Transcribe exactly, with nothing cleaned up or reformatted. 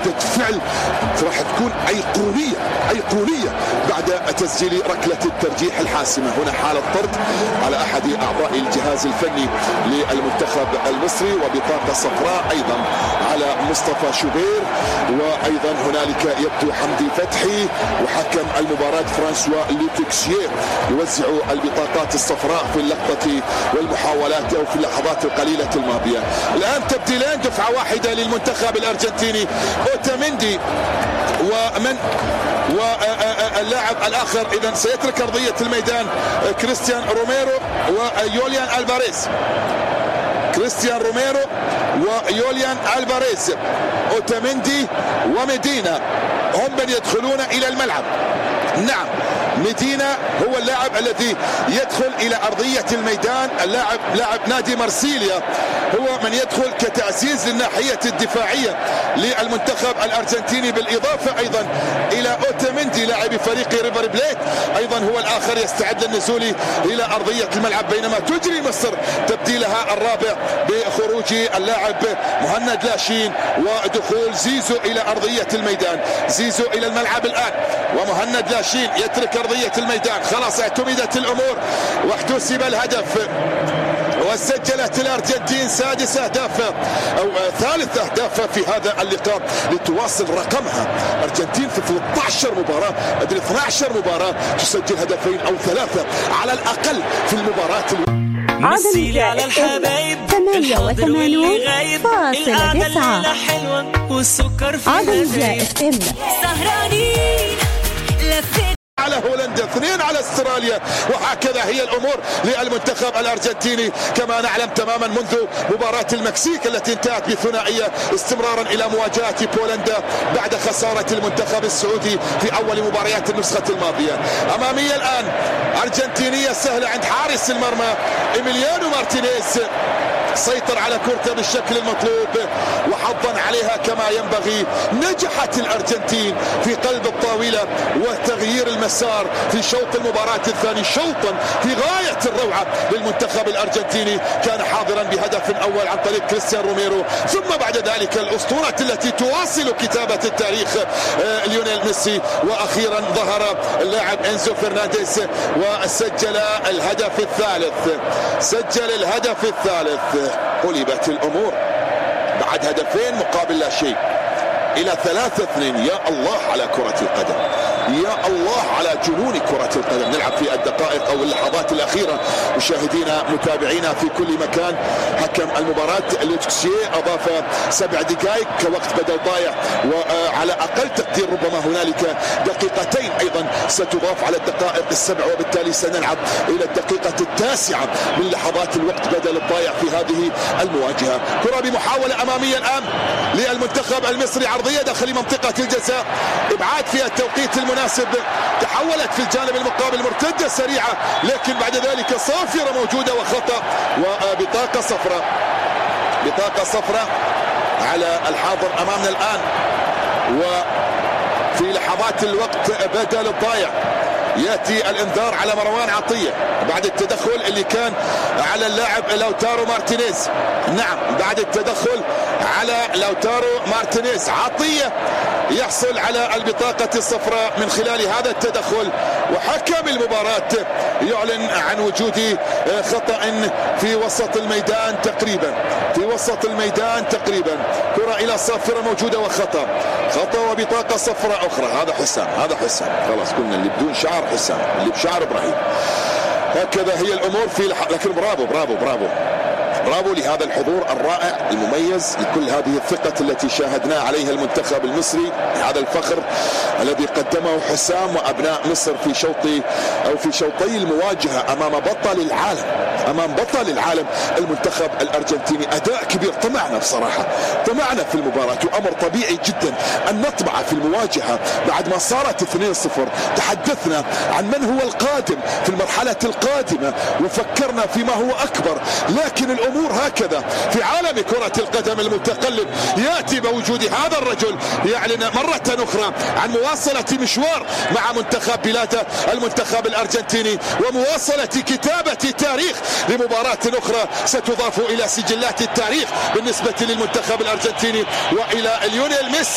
ردة فعل راح تكون أيقونية أيقونية بعد تسجيل ركلة الترجيح الحاسمة. هنا حالة طرد على أحد أعضاء الجهاز الفني للمنتخب المصري، وبطاقة صفراء أيضا على مصطفى شوبير، وأيضا هنالك يبدو حمدي فتحي، وحكم المباراة فرانسوا لوتكسيير يوزع البطاقات الصفراء في اللقطة والمحاولات أو في اللحظات القليلة الماضية. الآن تبديلين، دفعة واحدة للمنتخب الأرجنتيني، أوتاميندي ومن واللاعب الآخر إذن سيترك أرضية الميدان كريستيان روميرو ويوليان ألفاريز. كريستيان روميرو ويوليان ألفاريز، أوتاميندي وميدينا هم من يدخلون إلى الملعب. نعم، ميدينا هو اللاعب الذي يدخل إلى أرضية الميدان، اللاعب لاعب نادي مارسيليا، هو من يدخل كتعزيز للناحية الدفاعية للمنتخب الأرجنتيني، بالإضافة أيضا إلى أوتاميندي لاعب فريق ريفر بليت، أيضا هو الآخر يستعد للنزول إلى أرضية الملعب، بينما تجري مصر تبديلها الرابع بخروج اللاعب مهند لاشين ودخول زيزو إلى أرضية الميدان. زيزو إلى الملعب الآن، ومهند لاشين يترك أرضية الميدان. خلاص اعتمدت الأمور واحتسب الهدف، وسجلت الأرجنتين سادس أهداف أو ثالث أهداف في هذا اللقاء لتواصل رقمها. أرجنتين في ثلاثة عشر مباراة، أدري اثنتي عشرة مباراة تسجل هدفين أو ثلاثة على الأقل في المباراة. مسيلي على الحبايب ثمانية وثمانون فاصلة تسعة والسكر في عدن سهرانين لفيت على هولندا، اثنين على استراليا، وهكذا هي الامور للمنتخب الارجنتيني كما نعلم تماما منذ مباراة المكسيك التي انتهت بثنائية استمرارا الى مواجهة بولندا بعد خسارة المنتخب السعودي في اول مباريات النسخة الماضية. امامية الان ارجنتينية سهلة عند حارس المرمى إيميليانو مارتينيز، سيطر على كورته بالشكل المطلوب وحضن عليها كما ينبغي. نجحت الأرجنتين في قلب الطاولة وتغيير المسار في شوط المباراة الثاني، شوطا في غاية الروعة للمنتخب الأرجنتيني، كان حاضرا بهدف أول عن طريق كريستيان روميرو، ثم بعد ذلك الأسطورة التي تواصل كتابة التاريخ ليونيل ميسي، وأخيرا ظهر اللاعب إنزو فرنانديز وسجل الهدف الثالث. سجل الهدف الثالث. قلبت الأمور بعد هدفين مقابل لا شيء إلى ثلاثة اثنين. يا الله على كرة القدم، يا الله على جنون كرة القدم. نلعب في الدقائق أو اللحظات الأخيرة مشاهدينا متابعينا في كل مكان. حكم المباراة لوتكسيير أضاف سبع دقائق كوقت بدل ضايع، وعلى أقل تقدير ربما هنالك دقيقتين أيضا ستضاف على الدقائق السبع، وبالتالي سنلعب إلى الدقيقة التاسعة من لحظات الوقت بدل الضايع في هذه المواجهة. كرة بمحاولة أمامية الآن للمنتخب المصري، عرضية داخل منطقة الجزاء، إبعاد في التوقيت المناسب، تحولت في الجانب المقابل مرتدة سريعة، لكن بعد ذلك صافرة موجودة وخطأ وبطاقة صفراء. بطاقة صفراء على الحاضر أمامنا الآن، وفي لحظات الوقت بدل الضايع يأتي الانذار على مروان عطية بعد التدخل اللي كان على اللاعب لوتارو مارتينيز. نعم، بعد التدخل على لوتارو مارتينيز عطية يحصل على البطاقة الصفراء من خلال هذا التدخل، وحكم المباراة يعلن عن وجود خطأ في وسط الميدان تقريبا، في وسط الميدان تقريبا. كرة إلى صافرة موجودة وخطأ، خطأ وبطاقة صفراء أخرى. هذا حسام، هذا حسام، خلاص قلنا اللي بدون شعر حسام، اللي بشعر إبراهيم. هكذا هي الأمور في لح... لكن برافو برافو برافو برافو لهذا الحضور الرائع المميز، لكل هذه الثقة التي شاهدنا عليها المنتخب المصري، هذا الفخر الذي قدمه حسام وأبناء مصر في شوط أو في شوطي المواجهة أمام بطل العالم، أمام بطل العالم المنتخب الأرجنتيني. أداء كبير، طمعنا بصراحة، طمعنا في المباراة، وأمر طبيعي جدا أن نطمع في المواجهة بعد ما صارت اثنين صفر. تحدثنا عن من هو القادم في المرحلة القادمة وفكرنا فيما هو أكبر، لكن الأمور هكذا في عالم كرة القدم المتقلب. يأتي بوجود هذا الرجل يعلن مرة أخرى عن مواصلة مشوار مع منتخب بلاده المنتخب الأرجنتيني، ومواصلة كتابة تاريخ لمباراة أخرى ستضاف إلى سجلات التاريخ بالنسبة للمنتخب الأرجنتيني وإلى ليونيل ميسي.